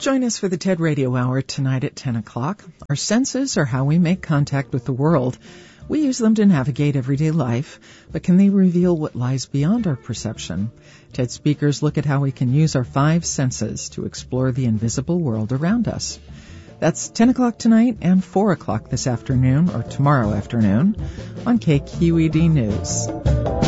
Join us for the TED Radio Hour tonight at 10 o'clock. Our senses are how we make contact with the world. We use them to navigate everyday life, but can they reveal what lies beyond our perception? TED speakers look at how we can use our 5 senses to explore the invisible world around us. That's 10 o'clock tonight and 4 o'clock this afternoon or tomorrow afternoon on KQED News.